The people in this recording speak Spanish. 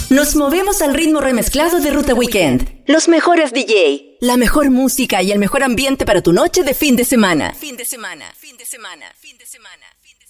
Nos movemos al ritmo remezclado de Ruta Weekend. Los mejores DJ, la mejor música y el mejor ambiente para tu noche de fin de semana. Fin de semana, fin de semana, fin de semana, fin de semana.